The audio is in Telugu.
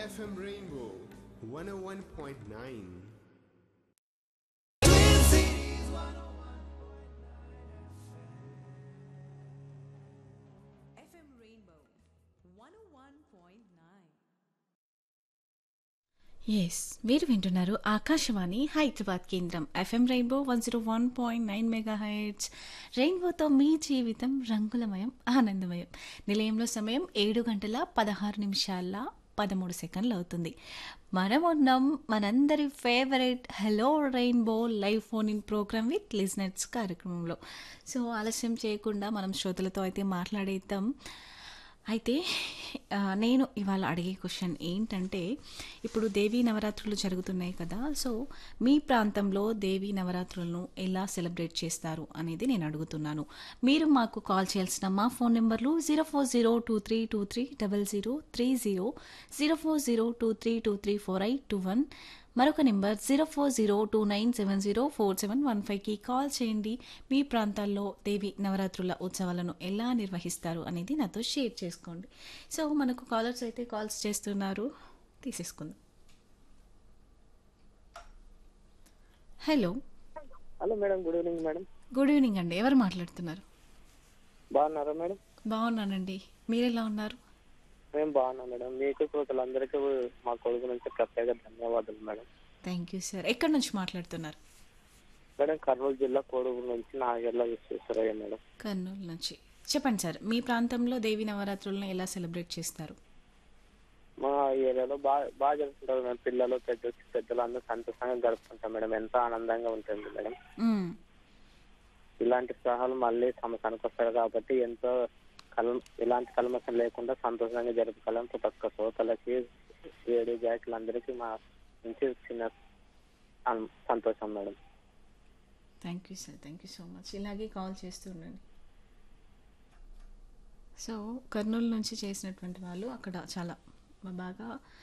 FM Rainbow 101.9. FM Rainbow 101.9. Yes మీరు వింటున్నారు ఆకాశవాణి హైదరాబాద్ కేంద్రం ఎఫ్ఎం రెయిన్బో 101.9 మెగా హెర్ట్జ్. రెయిన్బోతో మీ జీవితం రంగులమయం ఆనందమయం. నిలయంలో సమయం 7:16 అవుతుంది. మనం ఉన్నాం మనందరి favourite hello rainbow live phone in programme with listeners కార్యక్రమంలో. సో ఆలస్యం చేయకుండా మనం శ్రోతలతో అయితే మాట్లాడేద్దాం. అయితే నేను ఇవాళ అడిగే క్వశ్చన్ ఏంటంటే, ఇప్పుడు దేవీ నవరాత్రులు జరుగుతున్నాయి కదా, సో మీ ప్రాంతంలో దేవీ నవరాత్రులను ఎలా సెలబ్రేట్ చేస్తారు అనేది నేను అడుగుతున్నాను. మీరు మాకు కాల్ చేయాల్సిన మా ఫోన్ నెంబర్లు 04023230030, 04023234821, మరొక నెంబర్ 04029704715కి కాల్ చేయండి. మీ ప్రాంతాల్లో దేవి నవరాత్రుల ఉత్సవాలను ఎలా నిర్వహిస్తారు అనేది నాతో షేర్ చేసుకోండి. సో మనకు కాలర్స్ అయితే కాల్స్ చేస్తున్నారు, తీసేసుకుందాం. Hello hello madam, good evening madam. Good evening అండి. ఎవరు మాట్లాడుతున్నారు? బాగున్నారా మేడం? బాగున్నానండి, మీరెలా ఉన్నారు? మేము బాగున్నాం మేడం. మీకు శ్రోతలందరికీ మా కొడుకు నుంచి ప్రత్యేక ధన్యవాదాలు మేడం. Thank you sir. ఎక్కడి నుంచి మాట్లాడుతున్నారు? మేడం, కర్నూలు జిల్లా కోడూరు నుంచి నాగేళ్ల విశ్వేశ్వరయ్య మేడం. కర్నూలు నుంచి. చెప్పండి సార్, మీ ప్రాంతంలో దేవి నవరాత్రులను ఎలా సెలబ్రేట్ చేస్తారు? మా ఏరియాలో బాగా జరుపుకుంటారు మేడం. పిల్లలు పెద్దలు అందరూ సంతోషంగా గడుపుకుంటాం మేడం. ఎంతో ఆనందంగా ఉంటుంది మేడం. మ్మ్. ఇలాంటి ఉత్సాహాలు మళ్ళీ సంవత్సరానికి వస్తారు కాబట్టి ఎంతో ఇలాంటి కల్మషం లేకుండా సంతోషంగా జరుపుకోవాలని ప్రతి ఒక్క శ్రోతలకి, రేడియో జాకులందరికీ మా నుంచి చిన్న సంతోషం madam. Thank you sir, thank you so much. ఇలాగే కాల్ చేస్తూ ఉండండి. సో కర్నూలు నుంచి చేసినటువంటి వాళ్ళు అక్కడ చాలా బాగా